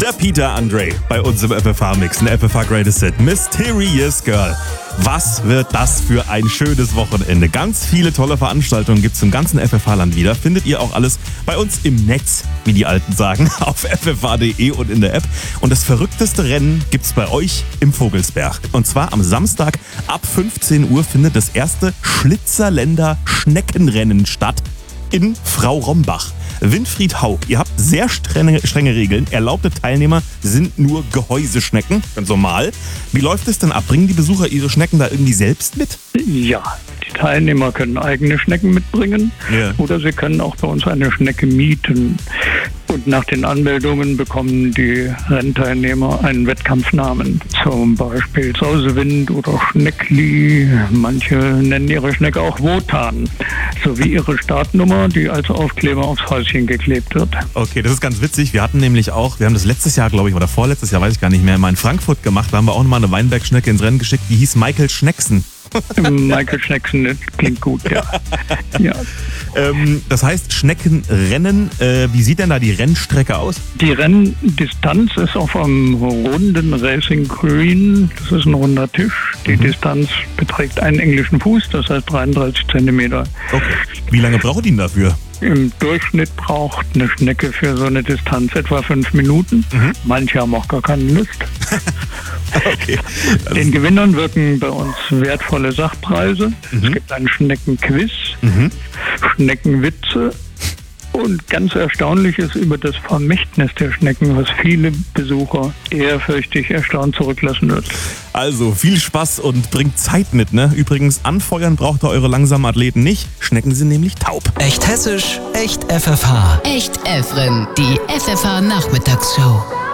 Der Peter Andre bei uns im FFH-Mix, ein FFH Greatest Hit. Mysterious Girl. Was wird das für ein schönes Wochenende? Ganz viele tolle Veranstaltungen gibt es im ganzen FFH-Land wieder. Findet ihr auch alles bei uns im Netz, wie die Alten sagen, auf ffh.de und in der App. Und das verrückteste Rennen gibt's bei euch im Vogelsberg. Und zwar am Samstag ab 15 Uhr findet das erste Schlitzerländer Schneckenrennen statt in Frau Rombach. Winfried Haug, ihr habt sehr strenge Regeln. Erlaubte Teilnehmer sind nur Gehäuseschnecken, ganz normal. Wie läuft es denn ab? Bringen die Besucher ihre Schnecken da irgendwie selbst mit? Ja, die Teilnehmer können eigene Schnecken mitbringen oder sie können auch bei uns eine Schnecke mieten. Und nach den Anmeldungen bekommen die Rennteilnehmer einen Wettkampfnamen, zum Beispiel Sausewind oder Schneckli. Manche nennen ihre Schnecke auch Wotan, sowie ihre Startnummer, die als Aufkleber aufs Häuschen geklebt wird. Okay, das ist ganz witzig. Wir hatten nämlich auch, wir haben das letztes Jahr, glaube ich, oder vorletztes Jahr, weiß ich gar nicht mehr, mal in Frankfurt gemacht. Da haben wir auch nochmal eine Weinbergschnecke ins Rennen geschickt, die hieß Michael Schnecksen. Michael Schnecksen, das klingt gut, ja. Ja. Das heißt Schneckenrennen. Wie sieht denn da die Rennstrecke aus? Die Renndistanz ist auf einem runden Racing Green. Das ist ein runder Tisch. Die Distanz beträgt einen englischen Fuß, das heißt 33 Zentimeter. Okay. Wie lange braucht ihr dafür? Im Durchschnitt braucht eine Schnecke für so eine Distanz etwa 5 Minuten. Manche haben auch gar keine Lust. Okay. Den Gewinnern wirken bei uns wertvolle Sachpreise. Es gibt einen Schneckenquiz, Schneckenwitze und ganz Erstaunliches über das Vermächtnis der Schnecken, was viele Besucher ehrfürchtig erstaunt zurücklassen wird. Also viel Spaß und bringt Zeit mit, ne? Übrigens, anfeuern braucht ihr eure langsamen Athleten nicht. Schnecken sind nämlich taub. Echt hessisch, echt FFH. Echt Efren, die FFH Nachmittagsshow.